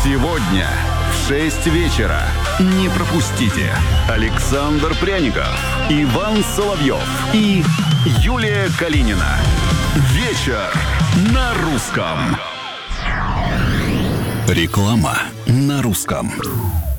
Сегодня в 6 вечера. Не пропустите. Александр Пряников, Иван Соловьев и Юлия Калинина. Вечер на русском. Реклама на русском.